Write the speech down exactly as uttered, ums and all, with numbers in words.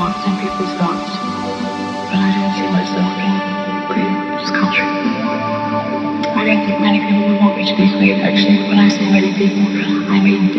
thoughts and people's thoughts, but I don't see myself in this country. I don't think many people would want me to be free, actually. When I say many people, I mean